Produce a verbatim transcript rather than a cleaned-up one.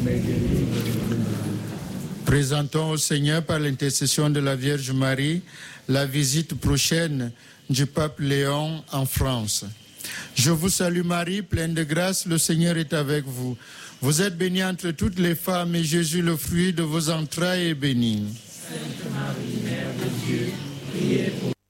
mais délivre-nous. Présentons au Seigneur par l'intercession de la Vierge Marie la visite prochaine du pape Léon en France. Je vous salue Marie, pleine de grâce, le Seigneur est avec vous. Vous êtes bénie entre toutes les femmes et Jésus, le fruit de vos entrailles, est béni. Sainte Marie, Mère de Dieu, priez pour